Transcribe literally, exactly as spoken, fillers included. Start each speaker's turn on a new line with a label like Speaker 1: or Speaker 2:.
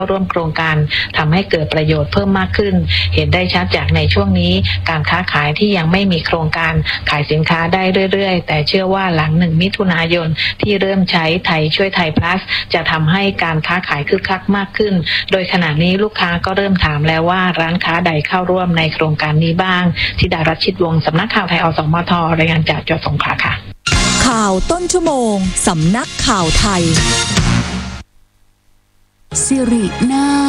Speaker 1: ร่วมโครงการทำให้เกิดประโยชน์เพิ่มมากขึ้นเห็นได้ชัดจากในช่วงนี้การค้าขายที่ยังไม่มีโครงการขายสินค้าได้เรื่อยๆแต่เชื่อว่าหลังหนึ่งมิถุนายนที่เริ่มใช้ไทยช่วยไทย plus จะทำให้การค้าขายคึกคักมากขึ้นโดยขณะนี้ลูกค้าก็เริ่มถามแล้วว่าร้านค้าใดเข้าร่วมในโครงการนี้บ้างธิดารัชชิดวงศ์สำนักข่าวไทยอสมทรายงานจากจังหวัดสงขลาค่ะ
Speaker 2: ข่าวต้นชั่วโมงสำนักข่าวไทยสิรินา